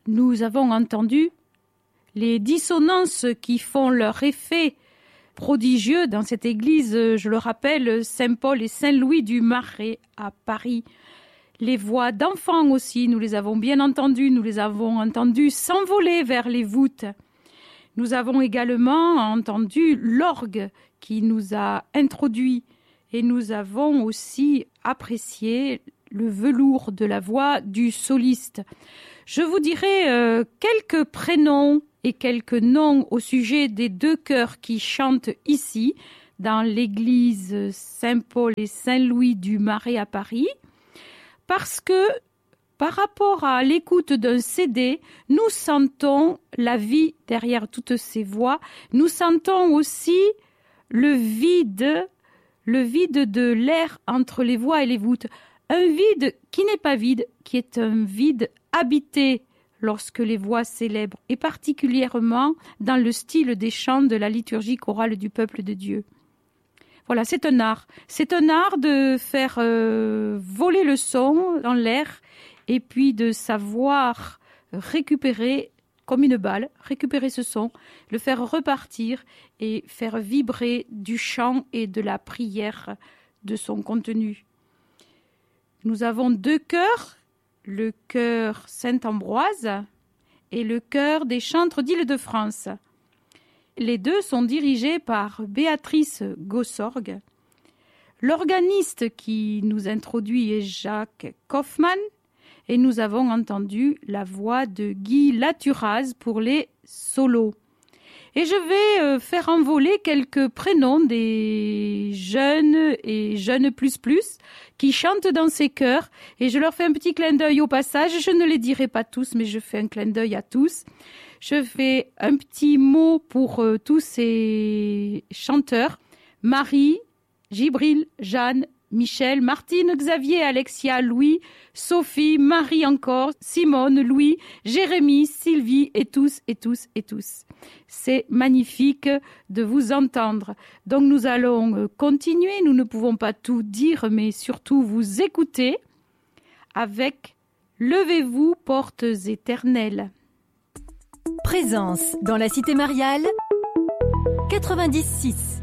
nous avons entendu les dissonances qui font leur effet prodigieux dans cette église, je le rappelle, Saint-Paul et Saint-Louis du Marais à Paris. Les voix d'enfants aussi, nous les avons bien entendues, nous les avons entendues s'envoler vers les voûtes. Nous avons également entendu l'orgue qui nous a introduits et nous avons aussi apprécié le velours de la voix du soliste. Je vous dirai quelques prénoms et quelques noms au sujet des deux chœurs qui chantent ici, dans l'église Saint-Paul et Saint-Louis du Marais à Paris, parce que par rapport à l'écoute d'un CD, nous sentons la vie derrière toutes ces voix, nous sentons aussi le vide de l'air entre les voix et les voûtes, un vide qui n'est pas vide, qui est un vide habité lorsque les voix célèbrent, et particulièrement dans le style des chants de la liturgie chorale du peuple de Dieu. Voilà, c'est un art. C'est un art de faire voler le son dans l'air et puis de savoir récupérer, comme une balle, récupérer ce son, le faire repartir et faire vibrer du chant et de la prière de son contenu. Nous avons deux chœurs, le chœur Saint-Ambroise et le chœur des chantres d'Île-de-France. Les deux sont dirigés par Béatrice Gossorgue. L'organiste qui nous introduit est Jacques Kaufmann et nous avons entendu la voix de Guy Laturaz pour les solos. Et je vais faire envoler quelques prénoms des jeunes et jeunes plus qui chantent dans ces chœurs et je leur fais un petit clin d'œil au passage. Je ne les dirai pas tous, mais je fais un clin d'œil à tous. Je fais un petit mot pour tous ces chanteurs. Marie, Gibril, Jeanne, Michel, Martine, Xavier, Alexia, Louis, Sophie, Marie encore, Simone, Louis, Jérémie, Sylvie et tous. C'est magnifique de vous entendre. Donc nous allons continuer. Nous ne pouvons pas tout dire, mais surtout vous écouter avec « Levez-vous, portes éternelles ». Présence dans la Cité Mariale 96.